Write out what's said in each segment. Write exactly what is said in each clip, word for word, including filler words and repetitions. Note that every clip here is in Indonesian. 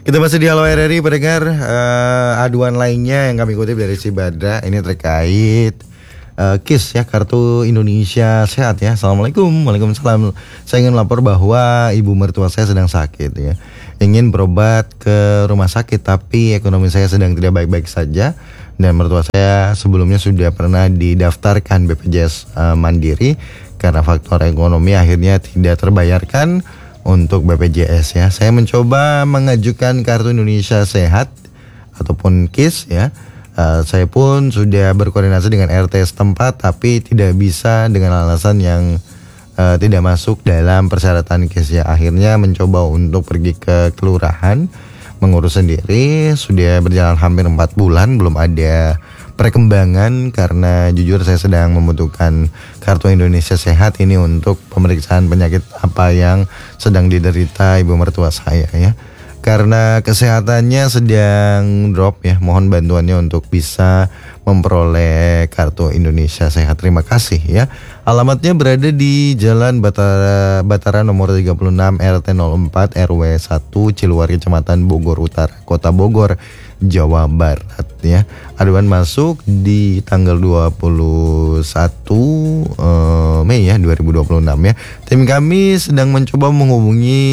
Kita masih di Halo R R I pendengar. uh, Aduan lainnya yang kami kutip dari si Badra ini terkait uh, K I S ya, Kartu Indonesia Sehat ya. Assalamualaikum. Waalaikumsalam. Saya ingin lapor bahwa ibu mertua saya sedang sakit ya, ingin berobat ke rumah sakit, tapi ekonomi saya sedang tidak baik-baik saja. Dan mertua saya sebelumnya sudah pernah didaftarkan B P J S uh, Mandiri. Karena faktor ekonomi akhirnya tidak terbayarkan untuk B P J S ya. Saya mencoba mengajukan Kartu Indonesia Sehat ataupun K I S ya. Uh, saya pun sudah berkoordinasi dengan R T setempat, tapi tidak bisa dengan alasan yang uh, tidak masuk dalam persyaratan K I S ya. Akhirnya mencoba untuk pergi ke kelurahan mengurus sendiri. Sudah berjalan hampir empat bulan belum ada perkembangan, karena jujur saya sedang membutuhkan Kartu Indonesia Sehat ini untuk pemeriksaan penyakit apa yang sedang diderita ibu mertua saya ya. Karena kesehatannya sedang drop ya, mohon bantuannya untuk bisa memperoleh Kartu Indonesia Sehat. Terima kasih ya. Alamatnya berada di Jalan Batara, Batara nomor tiga puluh enam R T nol empat R W satu Ciluari, Kecamatan Bogor Utara, Kota Bogor, Jawa Barat ya. Aduan masuk di tanggal dua puluh satu uh, Mei ya dua ribu dua puluh enam ya. Tim kami sedang mencoba menghubungi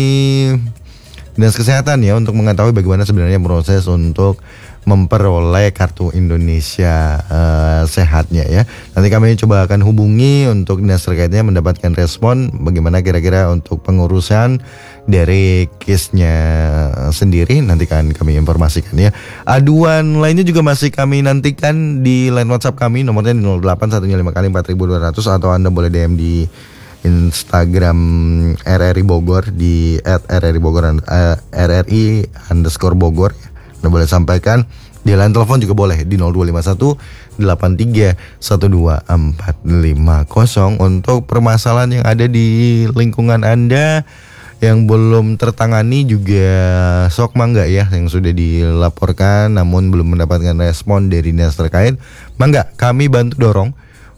Dinas Kesehatan ya untuk mengetahui bagaimana sebenarnya proses untuk memperoleh Kartu Indonesia uh, Sehatnya ya. Nanti kami coba akan hubungi untuk dinas terkaitnya mendapatkan respon bagaimana kira-kira untuk pengurusan dari K I S-nya sendiri. Nanti kan kami informasikan ya. Aduan lainnya juga masih kami nantikan di line WhatsApp kami, nomornya di nol delapan satu lima kali empat ribu dua ratus, atau Anda boleh D M di Instagram R R I Bogor di et R R I Bogor uh, R R I underscore Bogor ya. Anda boleh sampaikan di line telepon juga boleh di nol dua lima satu delapan tiga satu dua empat lima nol untuk permasalahan yang ada di lingkungan Anda yang belum tertangani. Juga sok mangga ya yang sudah dilaporkan namun belum mendapatkan respon dari dinas terkait, mangga kami bantu dorong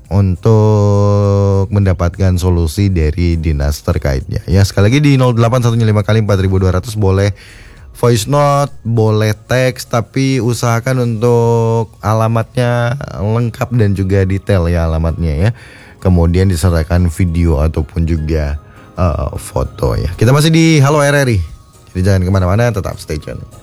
untuk mendapatkan solusi dari dinas terkaitnya ya. Sekali lagi di nol delapan satu lima kali empat ribu dua ratus, boleh voice note, boleh teks, tapi usahakan untuk alamatnya lengkap dan juga detail ya alamatnya ya. Kemudian disertakan video ataupun juga uh, foto ya. Kita masih di Halo R R I, jadi jangan kemana-mana, tetap stay tune.